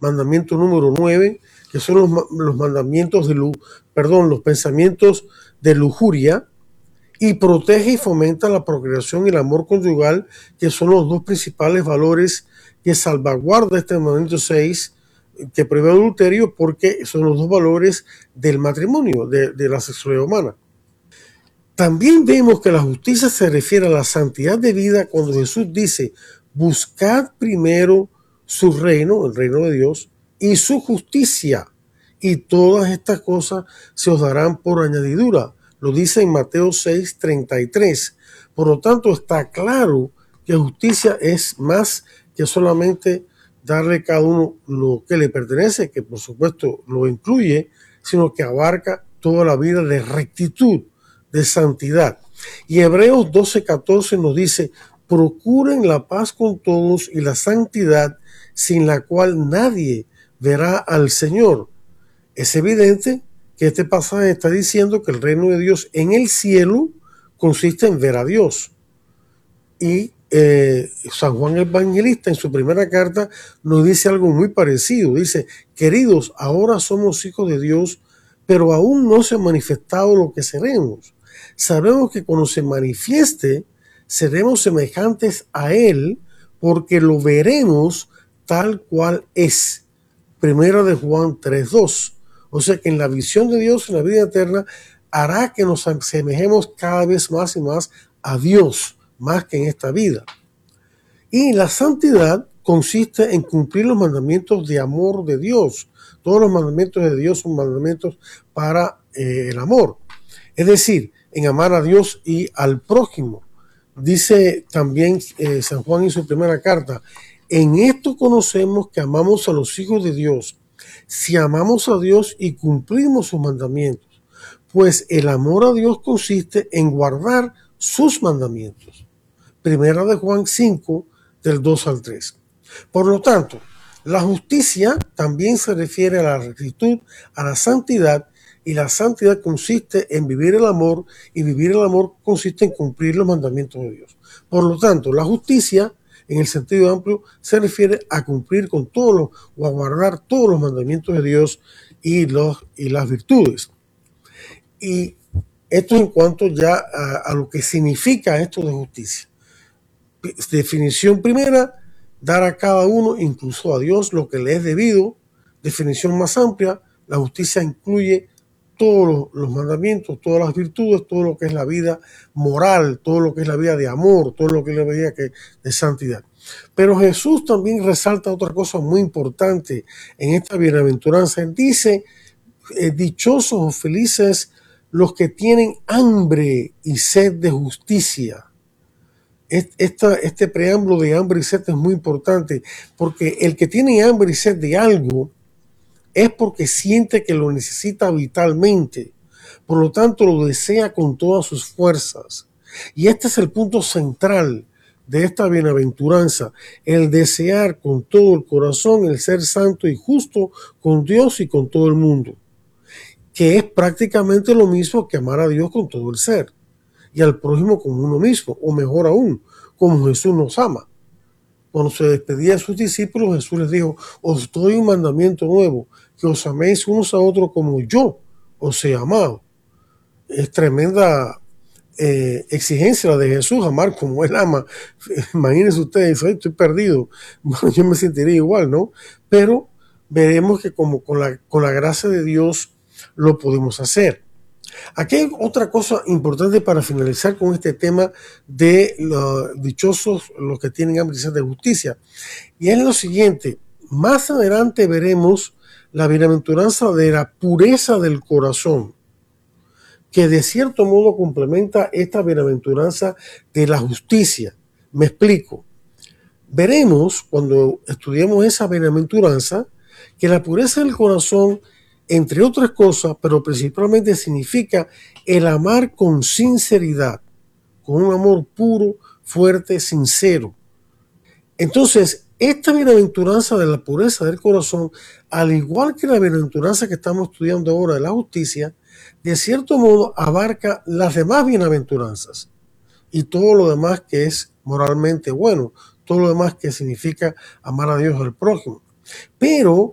mandamiento número 9, que son los mandamientos los pensamientos de lujuria, y protege y fomenta la procreación y el amor conyugal, que son los dos principales valores que salvaguarda este mandamiento 6, que prohíbe el adulterio, porque son los dos valores del matrimonio, de la sexualidad humana. También vemos que la justicia se refiere a la santidad de vida cuando Jesús dice: buscad primero su reino, el reino de Dios, y su justicia, y todas estas cosas se os darán por añadidura. Lo dice en Mateo 6:33. Por lo tanto, está claro que justicia es más que solamente darle a cada uno lo que le pertenece, que por supuesto lo incluye, sino que abarca toda la vida de rectitud, de santidad. Y Hebreos 12:14 nos dice: procuren la paz con todos y la santidad, sin la cual nadie verá al Señor. Es evidente que este pasaje está diciendo que el reino de Dios en el cielo consiste en ver a Dios. Y San Juan el Evangelista en su primera carta nos dice algo muy parecido. Dice: queridos, ahora somos hijos de Dios, pero aún no se ha manifestado lo que seremos. Sabemos que cuando se manifieste, seremos semejantes a Él, porque lo veremos tal cual es. Primera de Juan 3:2. O sea que en la visión de Dios, en la vida eterna, hará que nos asemejemos cada vez más y más a Dios, más que en esta vida. Y la santidad consiste en cumplir los mandamientos de amor de Dios. Todos los mandamientos de Dios son mandamientos para el amor. Es decir, en amar a Dios y al prójimo. Dice también San Juan en su primera carta: en esto conocemos que amamos a los hijos de Dios, si amamos a Dios y cumplimos sus mandamientos. Pues el amor a Dios consiste en guardar sus mandamientos. Primera de Juan 5, del 2 al 3. Por lo tanto, la justicia también se refiere a la rectitud, a la santidad, y la santidad consiste en vivir el amor, y vivir el amor consiste en cumplir los mandamientos de Dios. Por lo tanto, la justicia, en el sentido amplio, se refiere a cumplir con todos o a guardar todos los mandamientos de Dios y las virtudes. Y esto en cuanto ya a lo que significa esto de justicia. Definición primera: dar a cada uno, incluso a Dios, lo que le es debido. Definición más amplia: la justicia incluye todos los mandamientos, todas las virtudes, todo lo que es la vida moral, todo lo que es la vida de amor, todo lo que es la vida de santidad. Pero Jesús también resalta otra cosa muy importante en esta bienaventuranza. Él dice: dichosos o felices los que tienen hambre y sed de justicia. Este preámbulo de hambre y sed es muy importante, porque el que tiene hambre y sed de algo es porque siente que lo necesita vitalmente. Por lo tanto, lo desea con todas sus fuerzas. Y este es el punto central de esta bienaventuranza: el desear con todo el corazón el ser santo y justo con Dios y con todo el mundo, que es prácticamente lo mismo que amar a Dios con todo el ser y al prójimo como uno mismo, o mejor aún, como Jesús nos ama. Cuando se despedía de sus discípulos, Jesús les dijo: os doy un mandamiento nuevo, que os améis unos a otros como yo os he amado. Es tremenda exigencia la de Jesús, amar como Él ama. Imagínense ustedes: estoy perdido. Bueno, yo me sentiría igual, ¿no? Pero veremos que como con la gracia de Dios lo podemos hacer. Aquí hay otra cosa importante para finalizar con este tema de los dichosos los que tienen hambre y sed de justicia. Y es lo siguiente: más adelante veremos la bienaventuranza de la pureza del corazón, que de cierto modo complementa esta bienaventuranza de la justicia. Me explico. Veremos, cuando estudiemos esa bienaventuranza, que la pureza del corazón, entre otras cosas, pero principalmente significa el amar con sinceridad, con un amor puro, fuerte, sincero. Entonces, esta bienaventuranza de la pureza del corazón, al igual que la bienaventuranza que estamos estudiando ahora de la justicia, de cierto modo abarca las demás bienaventuranzas y todo lo demás que es moralmente bueno, todo lo demás que significa amar a Dios y al prójimo. Pero